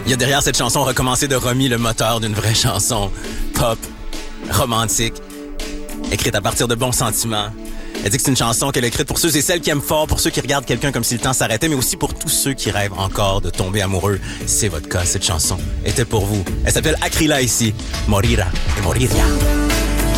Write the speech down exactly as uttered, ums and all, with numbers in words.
Il y a derrière cette chanson Recommencer de Romy le moteur d'une vraie chanson pop, romantique, écrite à partir de bons sentiments. Elle dit que c'est une chanson qu'elle a écrite pour ceux et celles qui aiment fort, pour ceux qui regardent quelqu'un comme si le temps s'arrêtait, mais aussi pour tous ceux qui rêvent encore de tomber amoureux. C'est votre cas, cette chanson était pour vous. Elle s'appelle Akrila ici, Morira et Moriria.